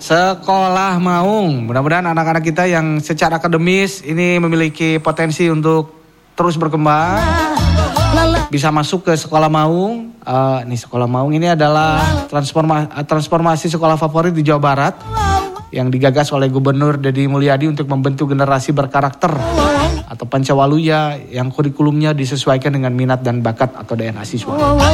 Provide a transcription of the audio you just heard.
Sekolah Maung. Mudah-mudahan anak-anak kita yang secara akademis ini memiliki potensi untuk terus berkembang, bisa masuk ke Sekolah Maung. Nih Sekolah Maung ini adalah transformasi sekolah favorit di Jawa Barat yang digagas oleh Gubernur Deddy Mulyadi untuk membentuk generasi berkarakter atau Pancawaluya yang kurikulumnya disesuaikan dengan minat dan bakat atau daya siswa.